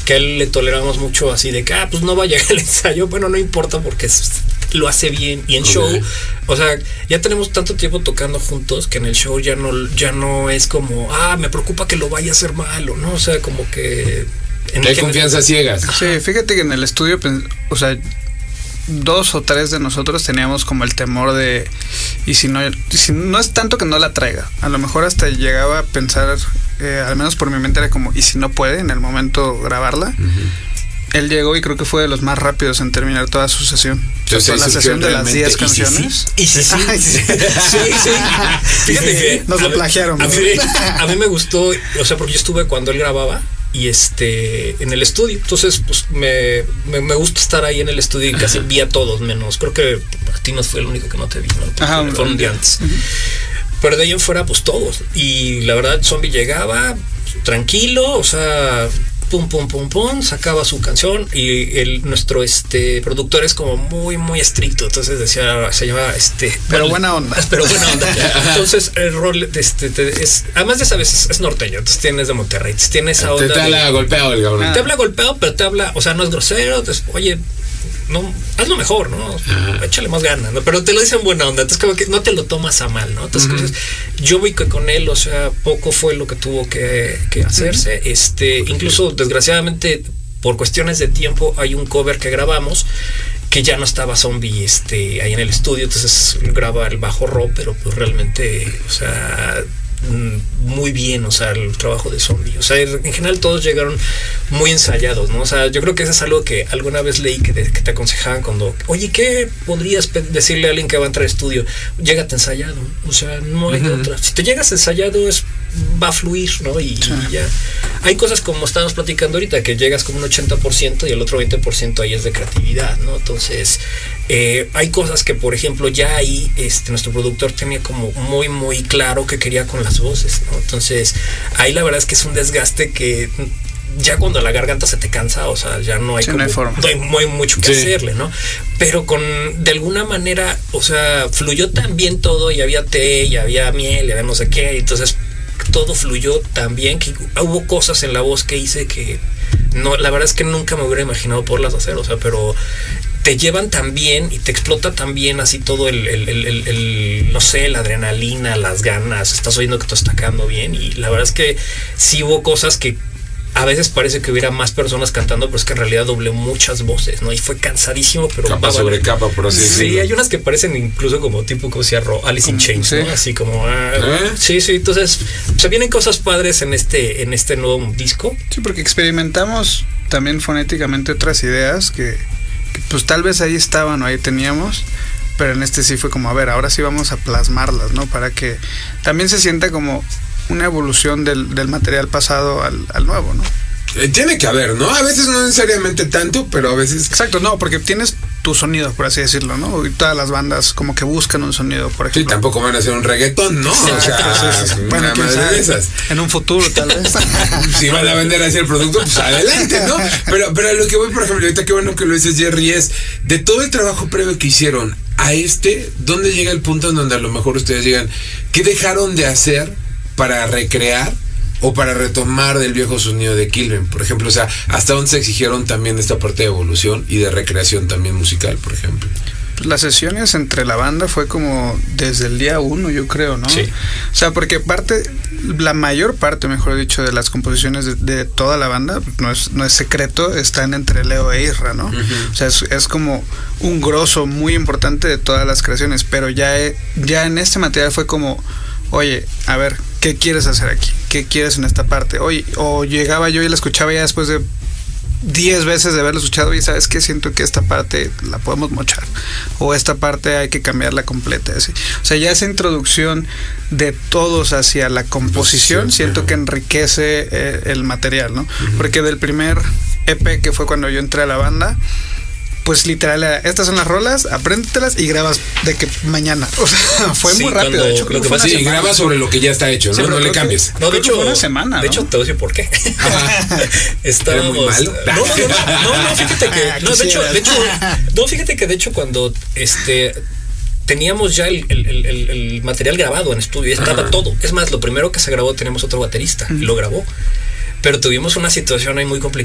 que a él le toleramos mucho así de que, pues no va a llegar el ensayo. Bueno, no importa porque lo hace bien. Y en show, o sea, ya tenemos tanto tiempo tocando juntos que en el show ya no es como, me preocupa que lo vaya a hacer mal, o no, o sea, como que... Hay confianza ciegas. Sí, fíjate que en el estudio, o sea, 2 o 3 de nosotros teníamos como el temor de, y si no es tanto que no la traiga, a lo mejor hasta llegaba a pensar, al menos por mi mente era como, y si no puede en el momento grabarla. Él llegó y creo que fue de los más rápidos en terminar toda su sesión. Entonces, la sesión de las 10 canciones. Sí. Fíjate que nos lo plagiaron. A mí me gustó, o sea, porque yo estuve cuando él grababa y en el estudio. Entonces, pues me gusta estar ahí en el estudio y casi vi a todos, menos. Creo que a ti no fue el único que no te vi, ¿no? Fue un día antes. Pero de ahí en fuera, pues todos. Y la verdad, Zombie llegaba tranquilo, o sea, pum, sacaba su canción y nuestro productor es como muy, muy estricto, entonces decía, se llama pero buena onda. Entonces el rol además de esa vez es norteño, entonces tienes de Monterrey, tienes esa onda. Te habla golpeado el cabrón. Te habla golpeado, pero te habla, o sea, no es grosero, entonces, oye, no, hazlo mejor, ¿no? Échale más ganas, ¿no? Pero te lo dicen buena onda, entonces como que no te lo tomas a mal, ¿no? Entonces yo vi que con él, o sea, poco fue lo que tuvo que hacerse. Incluso desgraciadamente por cuestiones de tiempo hay un cover que grabamos que ya no estaba Zombie ahí en el estudio, entonces graba el bajo Ro, pero pues realmente, o sea, muy bien, o sea, el trabajo de Zombie, o sea, en general todos llegaron muy ensayados, ¿no? O sea, yo creo que eso es algo que alguna vez leí que te aconsejaban cuando, oye, ¿qué podrías decirle a alguien que va a entrar al estudio? Llégate ensayado, o sea, no hay otra. Si te llegas ensayado va a fluir, ¿no? Y ya. Hay cosas como estábamos platicando ahorita, que llegas como un 80% y el otro 20% ahí es de creatividad, ¿no? Entonces, hay cosas que, por ejemplo, ya ahí nuestro productor tenía como muy, muy claro que quería con las voces, ¿no? Entonces, ahí la verdad es que es un desgaste que ya cuando la garganta se te cansa, o sea, ya no hay no hay forma. No hay mucho que hacerle, ¿no? Pero de alguna manera, o sea, fluyó tan bien todo, y había té, y había miel, y había no sé qué, entonces todo fluyó tan bien que hubo cosas en la voz que hice que no, la verdad es que nunca me hubiera imaginado poderlas hacer, o sea, pero te llevan tan bien y te explota tan bien así todo no sé, la adrenalina, las ganas, estás oyendo que todo está quedando bien, y la verdad es que sí hubo cosas que a veces parece que hubiera más personas cantando, pero es que en realidad doblé muchas voces, ¿no? Y fue cansadísimo, pero capa sobre capa, por así decirlo. Sí, hay unas que parecen incluso como tipo, como decía Alice in Chains, ¿no? Así como sí, entonces se vienen cosas padres en este nuevo disco. Sí, porque experimentamos también fonéticamente otras ideas que pues tal vez ahí estaban o ahí teníamos, pero en sí fue como, a ver, ahora sí vamos a plasmarlas, ¿no? Para que también se sienta como una evolución del material pasado al nuevo, ¿no? Tiene que haber, ¿no? A veces no necesariamente tanto, pero a veces... Exacto, no, porque tienes tu sonido, por así decirlo, ¿no? Y todas las bandas como que buscan un sonido, por ejemplo. Sí, tampoco van a hacer un reggaetón, ¿no? O sea, bueno, quién sabe, esas. En un futuro, tal vez. Si van a vender así el producto, pues adelante, ¿no? Pero a lo que voy, por ejemplo, ahorita qué bueno que lo dices, Jerry, es de todo el trabajo previo que hicieron a ¿dónde llega el punto en donde a lo mejor ustedes digan, ¿qué dejaron de hacer para recrear o para retomar del viejo sonido de Kilven, por ejemplo? O sea, ¿hasta dónde se exigieron también esta parte de evolución y de recreación también musical, por ejemplo? Pues las sesiones entre la banda fue como desde el día 1, yo creo, ¿no? Sí. O sea, porque la mayor parte, mejor dicho, de las composiciones de toda la banda, no es secreto, están entre Leo e Isra, ¿no? O sea, es como un grosso muy importante de todas las creaciones, pero ya en este material fue como, oye, a ver, ¿qué quieres hacer aquí? ¿Qué quieres en esta parte? Oye, o llegaba yo y la escuchaba ya después de 10 veces de haberlo escuchado, y ¿sabes qué? Siento que esta parte la podemos mochar, o esta parte hay que cambiarla completa, así. O sea, ya esa introducción de todos hacia la composición, siento que enriquece el material, ¿no? Porque del primer EP, que fue cuando yo entré a la banda, pues literal, estas son las rolas, apréndetelas y grabas de que mañana. O sea, fue muy rápido. De hecho, creo que sí, grabas sobre lo que ya está hecho, ¿no? No le cambies. No, de hecho, fue una semana. De hecho, te voy a decir por qué. Estábamos muy mal. No, fíjate que. Fíjate que de hecho, cuando teníamos ya el material grabado en estudio, estaba todo. Es más, lo primero que se grabó, tenemos otro baterista, y lo grabó. Pero tuvimos una situación ahí muy complicada